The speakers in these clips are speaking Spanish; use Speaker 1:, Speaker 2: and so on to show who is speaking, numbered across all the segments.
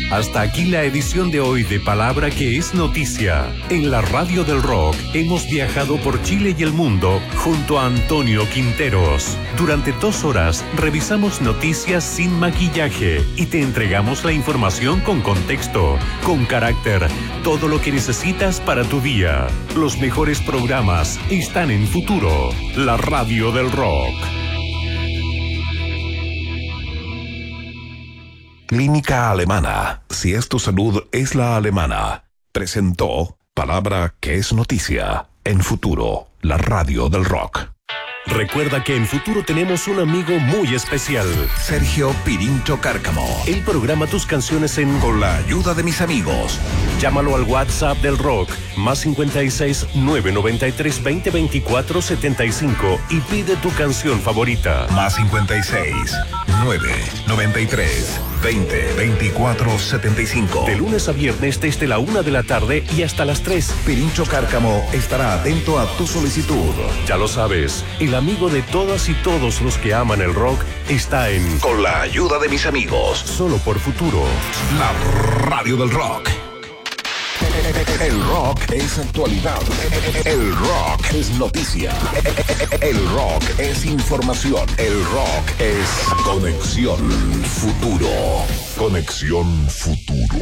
Speaker 1: Hasta aquí la edición de hoy de Palabra que es Noticia. En la Radio del Rock hemos viajado por Chile y el mundo junto a Antonio Quinteros. Durante 2 horas revisamos noticias sin maquillaje y te entregamos la información con contexto, con carácter, todo lo que necesitas para tu día. Los mejores programas están en Futuro, la Radio del Rock.
Speaker 2: Clínica Alemana. Si es tu salud, es la alemana. Presentó Palabra que es Noticia. En Futuro, la Radio del Rock.
Speaker 1: Recuerda que en Futuro tenemos un amigo muy especial.
Speaker 2: Sergio Pirincho Cárcamo.
Speaker 1: Él programa tus canciones
Speaker 2: Con la ayuda de mis amigos.
Speaker 1: Llámalo al WhatsApp del Rock, más 56 993 20 24 75 y pide tu canción favorita.
Speaker 2: Más 56 993 20 24 75.
Speaker 1: De lunes a viernes desde la 1 de la tarde y hasta las 3.
Speaker 2: Pirincho Cárcamo estará atento a tu solicitud.
Speaker 1: Ya lo sabes, el amigo de todas y todos los que aman el rock está en
Speaker 2: Con la ayuda de mis amigos.
Speaker 1: Solo por Futuro.
Speaker 2: La Radio del Rock. El rock es actualidad. El rock es noticia. El rock es información. El rock es Conexión Futuro. Conexión Futuro.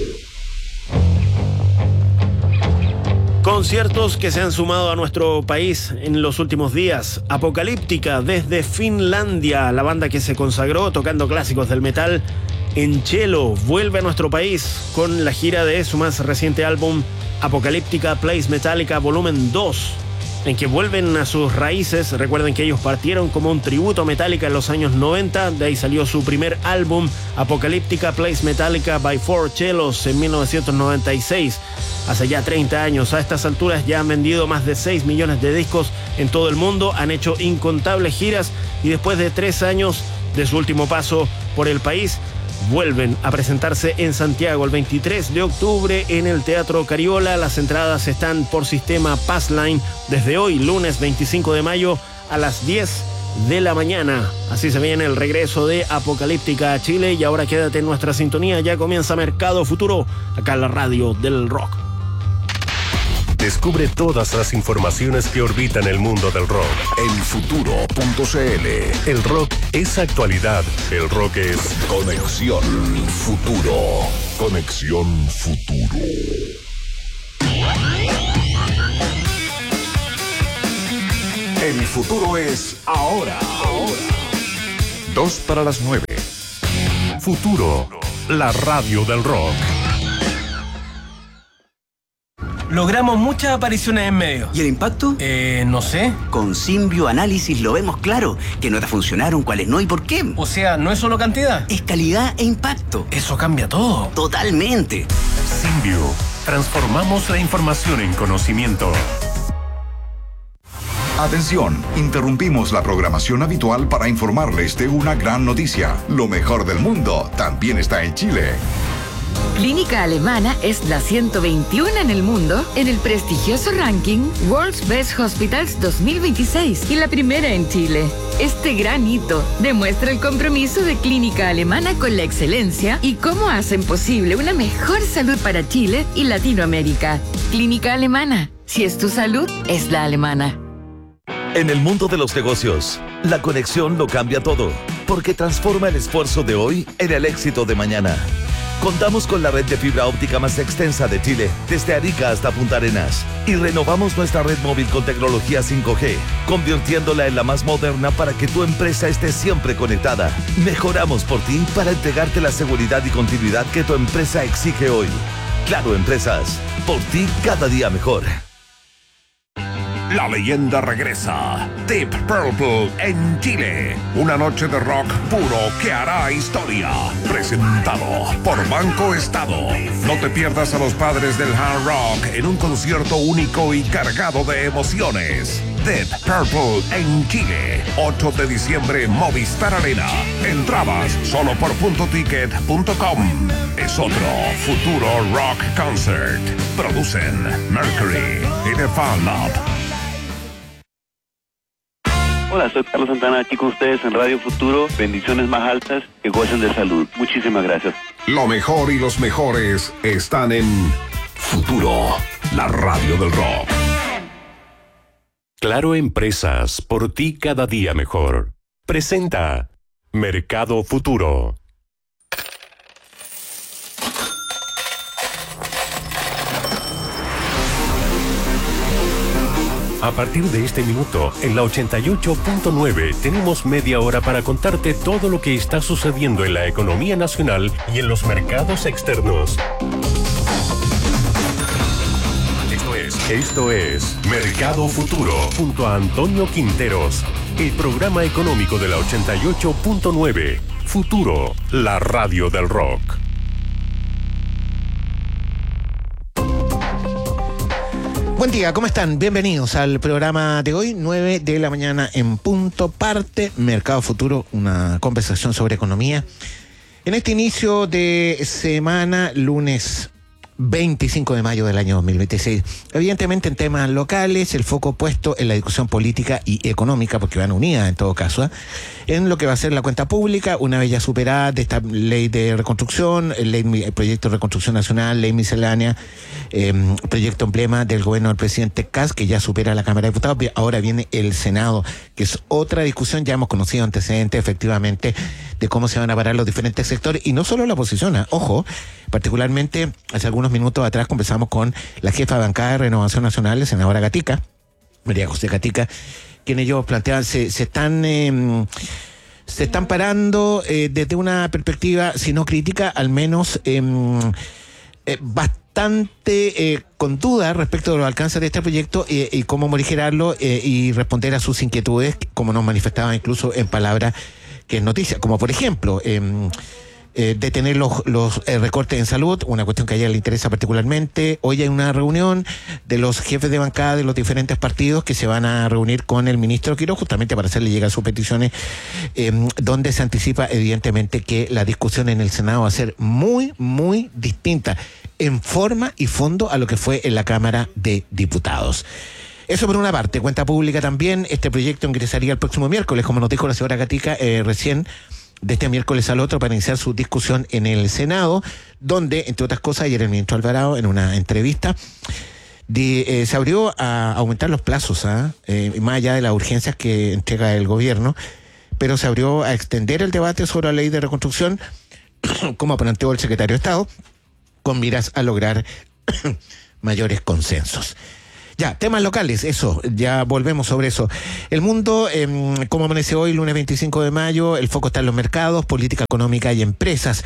Speaker 3: Conciertos que se han sumado a nuestro país en los últimos días. Apocalíptica desde Finlandia, la banda que se consagró tocando clásicos del metal en cello, vuelve a nuestro país con la gira de su más reciente álbum Apocalíptica Plays Metallica Volumen 2, en que vuelven a sus raíces. Recuerden que ellos partieron como un tributo a Metallica en los años 90, de ahí salió su primer álbum Apocalíptica Plays Metallica by Four Cellos en 1996. Hace ya 30 años. A estas alturas ya han vendido más de 6 millones de discos en todo el mundo, han hecho incontables giras y después de 3 años de su último paso por el país, vuelven a presentarse en Santiago el 23 de octubre en el Teatro Cariola. Las entradas están por sistema Passline desde hoy, lunes 25 de mayo a las 10 de la mañana. Así se viene el regreso de Apocalíptica a Chile y ahora quédate en nuestra sintonía. Ya comienza Mercado Futuro, acá en la Radio del Rock.
Speaker 1: Descubre todas las informaciones que orbitan el mundo del rock.
Speaker 2: En Futuro.cl.
Speaker 1: El rock es actualidad. El rock es
Speaker 2: Conexión Futuro. Conexión Futuro. El futuro es ahora. 8:02.
Speaker 1: Futuro, la Radio del Rock.
Speaker 4: Logramos muchas apariciones en medios.
Speaker 5: ¿Y el impacto?
Speaker 4: No sé.
Speaker 5: Con Symbio Análisis lo vemos claro. Qué notas funcionaron, cuáles no y por qué.
Speaker 4: O sea, no es solo cantidad.
Speaker 5: Es calidad e impacto.
Speaker 4: Eso cambia todo.
Speaker 5: Totalmente.
Speaker 1: Symbio. Transformamos la información en conocimiento.
Speaker 6: Atención, interrumpimos la programación habitual para informarles de una gran noticia. Lo mejor del mundo también está en Chile.
Speaker 7: Clínica Alemana es la 121 en el mundo en el prestigioso ranking World's Best Hospitals 2026 y la primera en Chile. Este gran hito demuestra el compromiso de Clínica Alemana con la excelencia y cómo hacen posible una mejor salud para Chile y Latinoamérica. Clínica Alemana. Si es tu salud, es la alemana.
Speaker 8: En el mundo de los negocios, la conexión lo cambia todo, porque transforma el esfuerzo de hoy en el éxito de mañana. Contamos con la red de fibra óptica más extensa de Chile, desde Arica hasta Punta Arenas. Y renovamos nuestra red móvil con tecnología 5G, convirtiéndola en la más moderna para que tu empresa esté siempre conectada. Mejoramos por ti para entregarte la seguridad y continuidad que tu empresa exige hoy. Claro Empresas, por ti cada día mejor.
Speaker 2: La leyenda regresa. Deep Purple en Chile. Una noche de rock puro que hará historia. Presentado por Banco Estado. No te pierdas a los padres del hard rock en un concierto único y cargado de emociones. Deep Purple en Chile. 8 de diciembre, Movistar Arena. Entradas solo por puntoticket.com. Es otro Futuro Rock Concert. Producen Mercury y The Fan Lab.
Speaker 9: Hola, soy Carlos Santana, aquí con ustedes en Radio Futuro. Bendiciones más altas, que gocen de salud. Muchísimas gracias.
Speaker 2: Lo mejor y los mejores están en Futuro, la radio del rock.
Speaker 1: Claro Empresas, por ti cada día mejor. Presenta Mercado Futuro. A partir de este minuto, en la 88.9, tenemos media hora para contarte todo lo que está sucediendo en la economía nacional y en los mercados externos. Esto es Mercado Futuro, junto a Antonio Quinteros, el programa económico de la 88.9. Futuro, la radio del rock.
Speaker 10: Buen día, ¿cómo están? Bienvenidos al programa de hoy, 9 de la mañana en punto. Parte Mercado Futuro, una conversación sobre economía. En este inicio de semana, lunes 25 de mayo del año 2026. Evidentemente en temas locales, el foco puesto en la discusión política y económica, porque van unidas en todo caso, en lo que va a ser la cuenta pública, una vez ya superada de esta ley de reconstrucción, el proyecto de reconstrucción nacional, ley miscelánea, proyecto emblema del gobierno del presidente Kast, que ya supera la Cámara de Diputados. Ahora viene el Senado, que es otra discusión. Ya hemos conocido antecedentes, efectivamente, de cómo se van a parar los diferentes sectores, y no solo la oposición, ojo, particularmente hace algunos minutos atrás conversamos con la jefa de bancada de Renovación Nacional, la senadora Gatica, María José Gatica, quien ellos plantean, se están parando desde una perspectiva, si no crítica, al menos bastante con duda respecto de los alcances de este proyecto y cómo morigerarlo y responder a sus inquietudes, como nos manifestaban incluso en palabras que es noticia, como por ejemplo detener los recortes en salud, una cuestión que a ella le interesa particularmente. Hoy hay una reunión de los jefes de bancada de los diferentes partidos que se van a reunir con el ministro Quirós, justamente para hacerle llegar sus peticiones, donde se anticipa evidentemente que la discusión en el Senado va a ser muy, muy distinta en forma y fondo a lo que fue en la Cámara de Diputados. Eso por una parte. Cuenta pública también. Este proyecto ingresaría el próximo miércoles, como nos dijo la señora Gatica recién, de este miércoles al otro, para iniciar su discusión en el Senado, donde, entre otras cosas, ayer el ministro Alvarado, en una entrevista, se abrió a aumentar los plazos, más allá de las urgencias que entrega el gobierno, pero se abrió a extender el debate sobre la ley de reconstrucción, como planteó el secretario de Estado, con miras a lograr mayores consensos. Ya, temas locales, eso, ya volvemos sobre eso. El mundo, como amanece hoy, lunes 25 de mayo, el foco está en los mercados, política económica y empresas.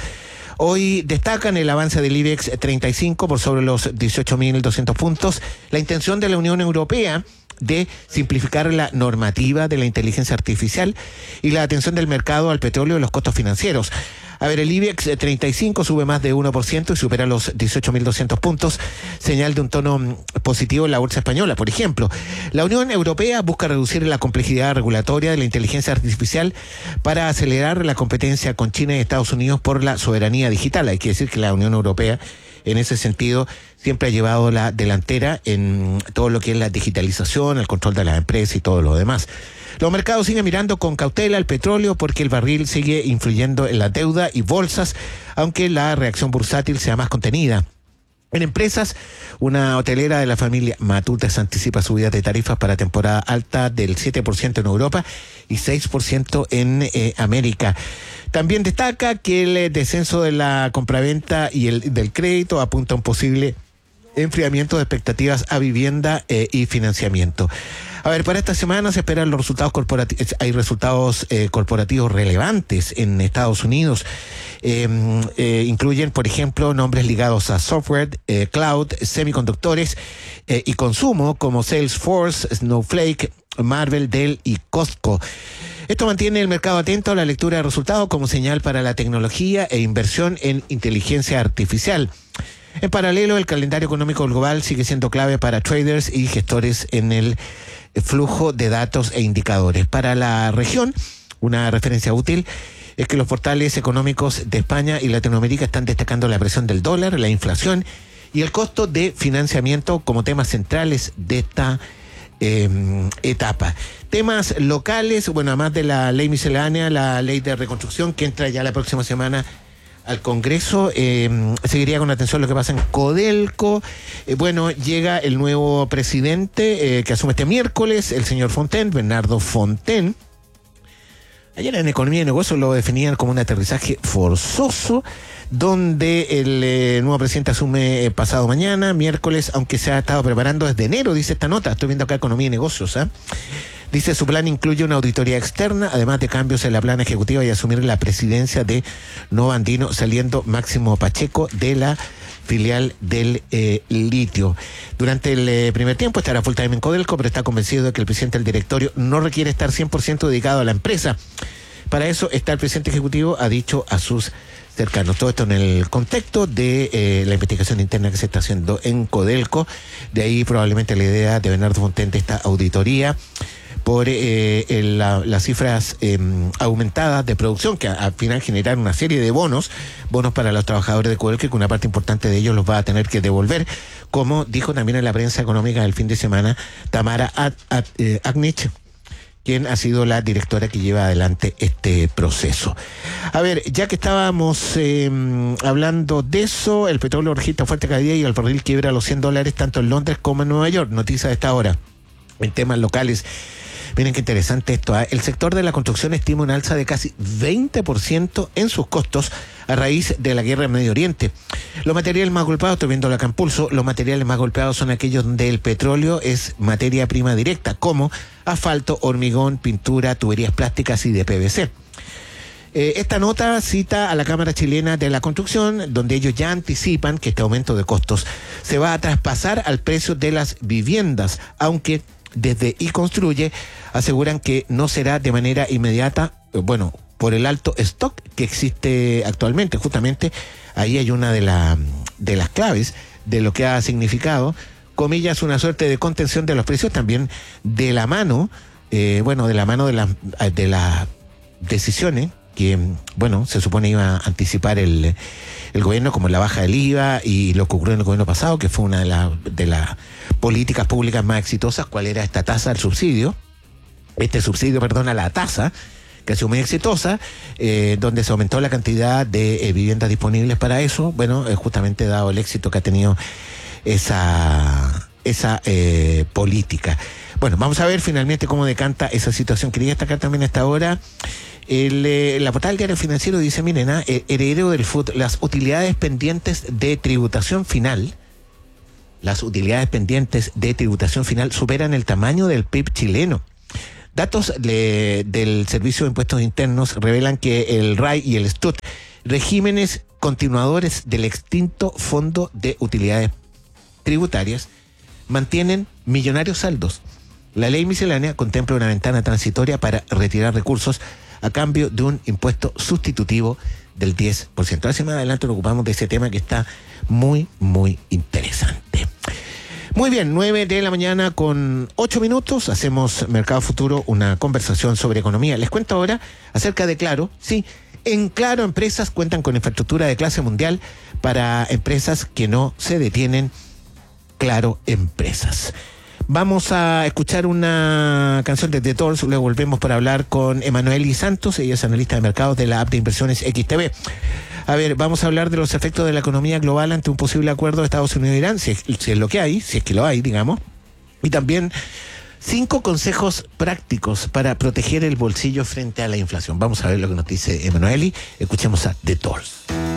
Speaker 10: Hoy destacan el avance del IBEX 35 por sobre los 18.200 puntos, la intención de la Unión Europea de simplificar la normativa de la inteligencia artificial y la atención del mercado al petróleo y los costos financieros. A ver, el IBEX 35 sube más de 1% y supera los 18.200 puntos, señal de un tono positivo en la bolsa española. Por ejemplo, la Unión Europea busca reducir la complejidad regulatoria de la inteligencia artificial para acelerar la competencia con China y Estados Unidos por la soberanía digital. Hay que decir que la Unión Europea, en ese sentido, siempre ha llevado la delantera en todo lo que es la digitalización, el control de las empresas y todo lo demás. Los mercados siguen mirando con cautela el petróleo porque el barril sigue influyendo en la deuda y bolsas, aunque la reacción bursátil sea más contenida. En empresas, una hotelera de la familia Matutes anticipa subidas de tarifas para temporada alta del 7% en Europa y 6% en América. También destaca que el descenso de la compraventa y el del crédito apunta a un posible enfriamiento de expectativas a vivienda y financiamiento. A ver, para esta semana se esperan los resultados corporativos. Hay resultados corporativos relevantes en Estados Unidos. Incluyen, por ejemplo, nombres ligados a software, cloud, semiconductores y consumo, como Salesforce, Snowflake, Marvel, Dell y Costco. Esto mantiene el mercado atento a la lectura de resultados como señal para la tecnología e inversión en inteligencia artificial. En paralelo, el calendario económico global sigue siendo clave para traders y gestores en el flujo de datos e indicadores. Para la región, una referencia útil es que los portales económicos de España y Latinoamérica están destacando la presión del dólar, la inflación y el costo de financiamiento como temas centrales de esta etapa. Temas locales, bueno, además de la ley miscelánea, la ley de reconstrucción que entra ya la próxima semana al Congreso, seguiría con atención lo que pasa en Codelco. Bueno, llega el nuevo presidente que asume este miércoles, el señor Fontaine, Bernardo Fontaine. Ayer en Economía y Negocios lo definían como un aterrizaje forzoso, donde el nuevo presidente asume pasado mañana, miércoles, aunque se ha estado preparando desde enero, dice esta nota. Estoy viendo acá Economía y Negocios, Dice, su plan incluye una auditoría externa, además de cambios en la plana ejecutiva y asumir la presidencia de Novo Andino, saliendo Máximo Pacheco de la filial del litio. Durante el primer tiempo estará full time en Codelco, pero está convencido de que el presidente del directorio no requiere estar 100% dedicado a la empresa. Para eso está el presidente ejecutivo, ha dicho a sus cercanos. Todo esto en el contexto de la investigación interna que se está haciendo en Codelco. De ahí probablemente la idea de Bernardo Fontaine de esta auditoría por las cifras aumentadas de producción, que al final generaron una serie de bonos para los trabajadores de Codelco, que una parte importante de ellos los va a tener que devolver, como dijo también en la prensa económica del fin de semana Tamara Agnich, quien ha sido la directora que lleva adelante este proceso. A ver, ya que estábamos hablando de eso, el petróleo registra fuerte caída y el barril quiebra los $100 tanto en Londres como en Nueva York. Noticia de esta hora. En temas locales, miren qué interesante esto. El sector de la construcción estima un alza de casi 20% en sus costos a raíz de la guerra en Medio Oriente. Los materiales más golpeados, estoy viendo acá en Pulso, los materiales más golpeados son aquellos donde el petróleo es materia prima directa, como asfalto, hormigón, pintura, tuberías plásticas y de PVC. Esta nota cita a la Cámara Chilena de la Construcción, donde ellos ya anticipan que este aumento de costos se va a traspasar al precio de las viviendas, aunque desde iConstruye aseguran que no será de manera inmediata, por el alto stock que existe actualmente. Justamente ahí hay una de las claves de lo que ha significado, comillas, una suerte de contención de los precios, también de la mano, de las decisiones que, se supone iba a anticipar el gobierno, como la baja del IVA y lo que ocurrió en el gobierno pasado, que fue una de las políticas públicas más exitosas. ¿Cuál era esta tasa al subsidio? A la tasa, que ha sido muy exitosa, donde se aumentó la cantidad de viviendas disponibles para eso, justamente dado el éxito que ha tenido esa política. Bueno, vamos a ver finalmente cómo decanta esa situación. Quería destacar también a esta hora la portada del Diario Financiero. Dice, miren, heredero del FUT, las utilidades pendientes de tributación final superan el tamaño del PIB chileno. Datos del Servicio de Impuestos Internos revelan que el RAI y el STUT, regímenes continuadores del extinto Fondo de Utilidades Tributarias, mantienen millonarios saldos. La ley miscelánea contempla una ventana transitoria para retirar recursos a cambio de un impuesto sustitutivo del 10%. Así más adelante nos ocupamos de ese tema que está muy, muy interesante. Muy bien, 9:08 a.m. Hacemos Mercado Futuro, una conversación sobre economía. Les cuento ahora acerca de Claro. Sí, en Claro Empresas cuentan con infraestructura de clase mundial para empresas que no se detienen. Claro Empresas. Vamos a escuchar una canción de The Doors, luego volvemos para hablar con Emanueli Santos, ella es analista de mercados de la app de inversiones XTB. A ver, vamos a hablar de los efectos de la economía global ante un posible acuerdo de Estados Unidos e Irán, si es lo que hay, si es que lo hay, digamos. Y también 5 consejos prácticos para proteger el bolsillo frente a la inflación. Vamos a ver lo que nos dice Emanueli. Escuchemos a The Doors.